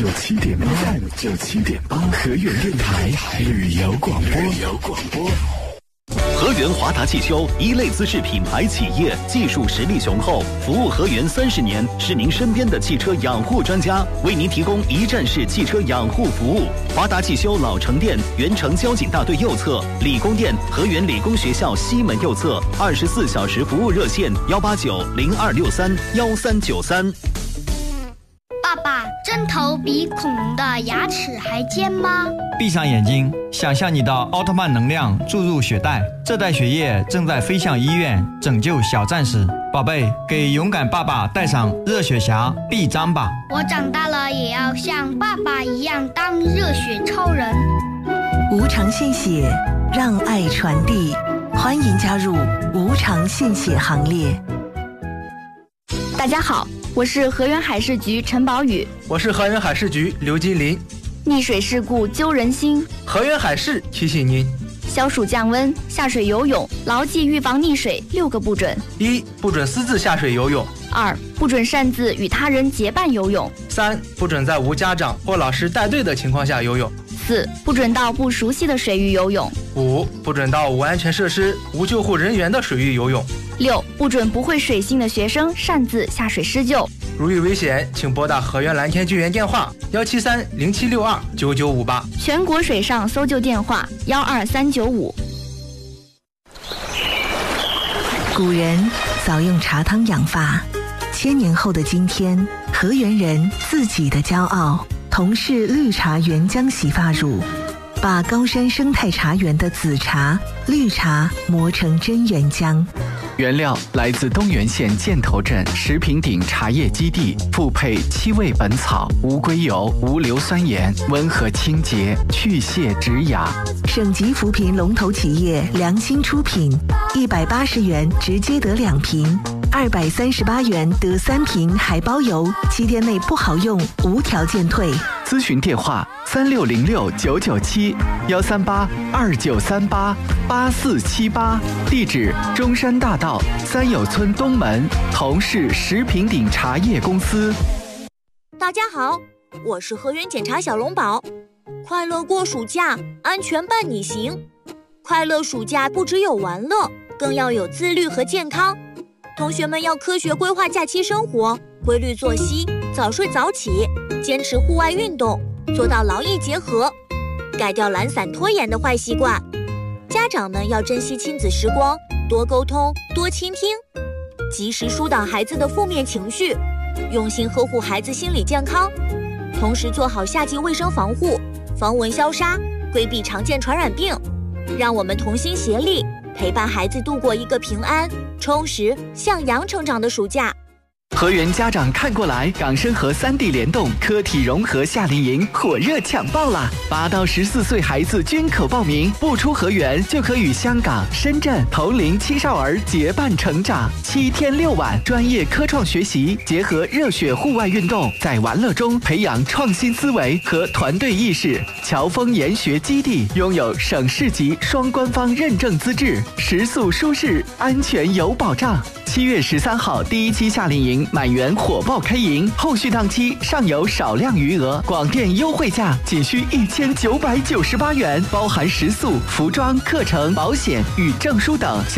97.8河源电台旅游广播。 河源华达汽修，一类资质品牌企业，技术实力雄厚，服务河源30年，是您身边的汽车养护专家，为您提供一站式汽车养护服务。华达汽修老城店，原城交警大队右侧；理工店，河源理工学校西门右侧。24小时服务热线：189-0263-1393。 爸爸，针头比恐龙的牙齿还尖吗？ 闭上眼睛，想象你的奥特曼能量注入血袋，这袋血液正在飞向医院，拯救小战士。宝贝，给勇敢爸爸戴上热血侠臂章吧。 我长大了也要像爸爸一样当热血超人。 无偿献血，让爱传递，欢迎加入无偿献血行列。 大家好，我是河源海事局陈宝宇。 我是河源海事局刘金林。 溺水事故揪人心， 河源海事提醒您： 消暑降温，下水游泳，牢记预防溺水6个不准。 1. 不准私自下水游泳。 2. 不准擅自与他人结伴游泳。 3. 不准在无家长或老师带队的情况下游泳。 4. 不准到不熟悉的水域游泳。 5. 不准到无安全设施、无救护人员的水域游泳。 6. 不准不会水性的学生擅自下水施救。 如遇危险，请拨打河源蓝天救援电话173-0762-9958， 全国水上搜救电话12395。 古人早用茶汤养发，1000年后的今天，河源人自己的骄傲，同是绿茶原浆洗发乳，把高山生态茶园的紫茶、绿茶磨成真原浆。 原料来自东源县箭头镇石坪顶茶叶基地，复配7味本草、无硅油、无硫酸盐，温和清洁，去屑止痒。 省级扶贫龙头企业良心出品，180元直接得2瓶，238元得3瓶，还包邮，7天内不好用无条件退。 咨询电话3606-997-138-2938-8478，地址中山大道三友村东门，同是石坪顶茶叶公司。 大家好，我是河源检察小龙宝。快乐过暑假，安全伴你行。快乐暑假不只有玩乐，更要有自律和健康。同学们要科学规划假期生活，规律作息，早睡早起，坚持户外运动，做到劳逸结合，改掉懒散拖延的坏习惯。家长们要珍惜亲子时光，多沟通，多倾听，及时疏导孩子的负面情绪，用心呵护孩子心理健康，同时做好夏季卫生防护，防蚊消杀，规避常见传染病。让我们同心协力，陪伴孩子度过一个平安、充实、向阳成长的暑假。 河源家长看过来，港深合3D 联动科体融合夏令营火热抢报啦！8到14岁孩子均可报名，不出河源就可与香港、深圳同龄青少儿结伴成长，7天6晚，专业科创学习，结合热血户外运动，在玩乐中培养创新思维和团队意识。侨丰研学基地拥有省市级双官方认证资质，食宿舒适，安全有保障。7月13号第1期夏令营满员火爆开营，后续档期尚有少量余额，广电优惠价仅需1998元，包含食宿、服装、课程、保险与证书等。